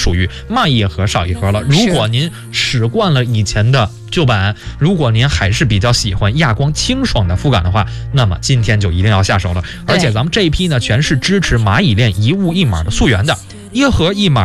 属于慢一盒少一盒了。如果您使惯了以前的旧版，如果您还是比较喜欢亚光清爽的肤感的话，那么今天就一定要下手了。而且咱们这一批呢，全是支持蚂蚁链一物一码的溯源的，一盒一码